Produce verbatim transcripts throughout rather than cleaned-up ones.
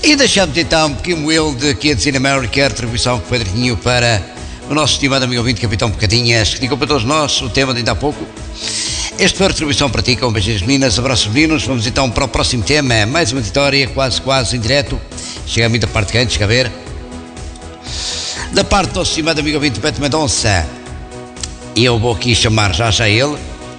E deixamos então um pequeno will de Kids in America, a retribuição que foi direitinho para o nosso estimado amigo ouvinte, Capitão Bocadinhas, que digam para todos nós o tema de ainda há pouco. Este foi a retribuição para ti, com beijinhos meninas, abraços meninos. Vamos então para o próximo tema, mais uma vitória, quase quase em direto. Chega a mim da parte quente, chega a ver. Da parte do nosso estimado amigo ouvinte, Beto Mendonça, eu vou aqui chamar já já ele.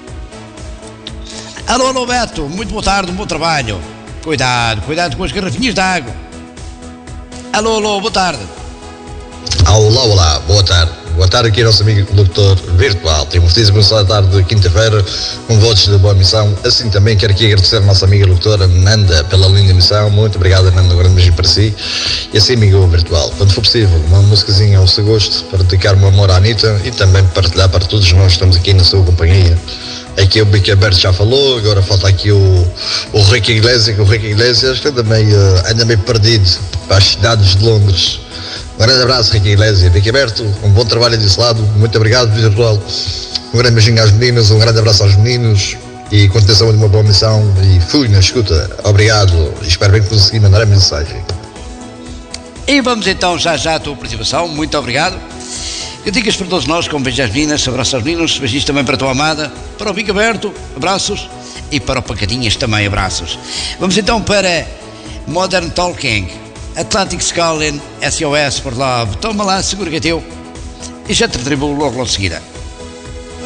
Alô, alô Beto, muito boa tarde, um bom trabalho. Cuidado, cuidado com as garrafinhas de água. Alô, alô, boa tarde. Olá, olá, boa tarde. Boa tarde aqui nosso amigo locutor virtual. Tenho uma boa tarde de quinta-feira com votos de boa missão. Assim também quero aqui agradecer a nossa amiga locutora Nanda pela linda missão. Muito obrigado, Nanda, um grande beijo para si. E assim, amigo virtual, quando for possível, uma músicazinha ao seu gosto para dedicar o meu amor à Anitta e também partilhar para todos nós que estamos aqui na sua companhia. Aqui o Bico Aberto já falou, agora falta aqui o, o Ricky Iglesias, que o Ricky Iglesias que anda meio, anda meio perdido para as cidades de Londres. Um grande abraço, Ricky Iglesias, Bico Aberto, um bom trabalho desse lado, muito obrigado, virtual. Um grande beijinho às meninas, um grande abraço aos meninos e continuação de uma boa missão e fui na escuta. Obrigado e espero bem que consegui mandar a mensagem. E vamos então já já à tua participação, muito obrigado. Eu digo para todos nós, com beijos às meninas, abraços aos meninos, beijinhos também para a tua amada, para o Bico Aberto, abraços, e para o Pacadinhas também, abraços. Vamos então para Modern Talking, Atlantic Skull, S O S for Love. Toma lá, segura que é teu, e já te retribuo logo logo de seguida.